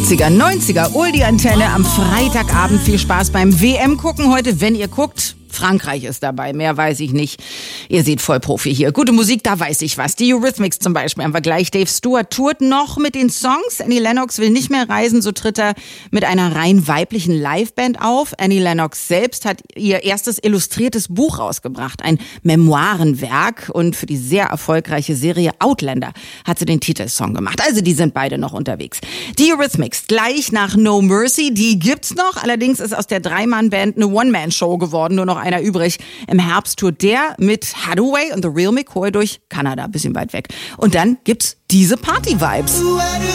80er, 90er, Oldie-Antenne am Freitagabend. Viel Spaß beim WM-Gucken heute, wenn ihr guckt. Frankreich ist dabei, mehr weiß ich nicht. Ihr seht Vollprofi hier. Gute Musik, da weiß ich was. Die Eurythmics zum Beispiel am Vergleich. Dave Stewart tourt noch mit den Songs. Annie Lennox will nicht mehr reisen, so tritt er mit einer rein weiblichen Liveband auf. Annie Lennox selbst hat ihr erstes illustriertes Buch rausgebracht, ein Memoirenwerk. Und für die sehr erfolgreiche Serie Outlander hat sie den Titelsong gemacht. Also die sind beide noch unterwegs. Die Eurythmics gleich nach No Mercy, die gibt's noch. Allerdings ist aus der Dreimann-Band eine One-Man-Show geworden, nur noch einer übrig. Im Herbst tourt der mit Hathaway und The Real McCoy durch Kanada, bisschen weit weg. Und dann gibt's diese Party-Vibes.